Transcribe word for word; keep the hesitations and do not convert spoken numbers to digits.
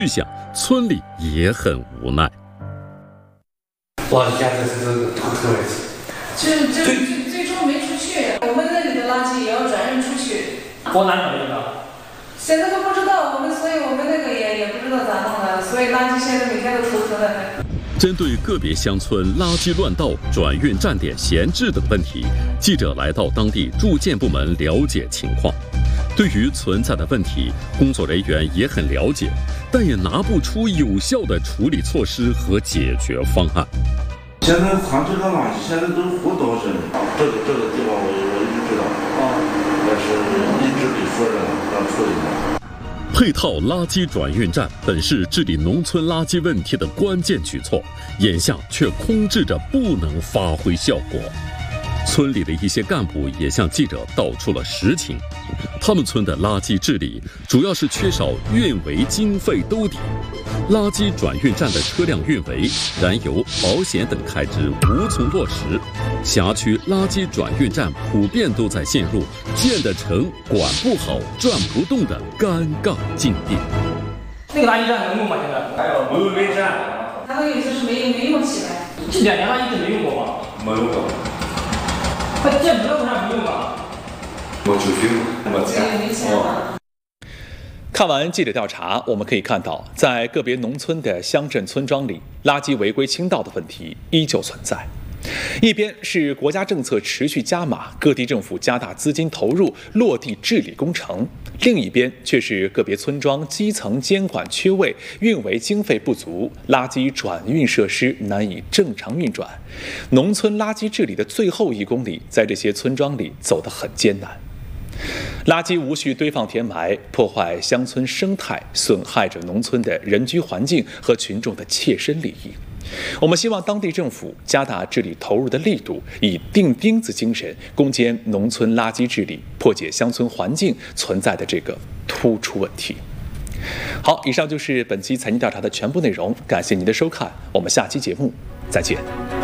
去向，村里也很无奈。 垃圾现在是头头位置， 就就最最终没出去，我们那里的垃圾也要转运出去。 多难搞定的？ 现在都不知道，我们所以我们那个也也不知道咋弄的，所以垃圾现在每天都头疼的。 针对个别乡村垃圾乱倒、转运站点闲置等问题，记者来到当地住建部门了解情况。对于存在的问题，工作人员也很了解，但也拿不出有效的处理措施和解决方案。 现在藏这个垃圾现在都是活刀身，这个这个地方我我一直知道啊，但是一直得说着呢，让处理呢。 配套垃圾转运站本是治理农村垃圾问题的关键举措，眼下却空置着不能发挥效果。村里的一些干部也向记者道出了实情，他们村的垃圾治理主要是缺少运维经费兜底，垃圾转运站的车辆运维、燃油、保险等开支无从落实，辖区垃圾转运站普遍都在陷入建得成、管不好、转不动的尴尬境地。 那个垃圾站能用吗？现在还有没有人站？ 他们有些是没没用起来。 这两年垃圾是没用过吗？没用过。他建不了为啥没用啊？ 没出去，没钱。 没钱了。 看完记者调查，我们可以看到，在个别农村的乡镇村庄里，垃圾违规倾倒的问题依旧存在。一边是国家政策持续加码，各地政府加大资金投入落地治理工程；另一边却是个别村庄基层监管缺位，运维经费不足，垃圾转运设施难以正常运转。农村垃圾治理的最后一公里，在这些村庄里走得很艰难。垃圾无序堆放填埋，破坏乡村生态，损害着农村的人居环境和群众的切身利益。我们希望当地政府加大治理投入的力度，以钉钉子精神攻坚农村垃圾治理，破解乡村环境存在的这个突出问题。好，以上就是本期财经调查的全部内容，感谢您的收看，我们下期节目再见。